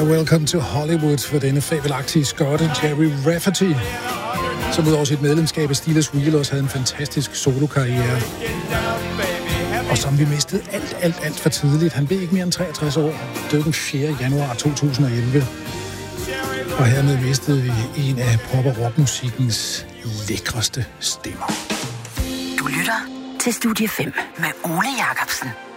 Welcome to Hollywood for denne fabelagtige skotte Jerry Rafferty, som ud over sit medlemskab af Steelers Wheel også havde en fantastisk solokarriere, og som vi mistede alt for tidligt. Han blev ikke mere end 63 år, døde den 4. januar 2011, og hermed mistede vi en af pop- og rockmusikkens lækreste stemmer. Du lytter til Studie 5 med Ole Jacobsen.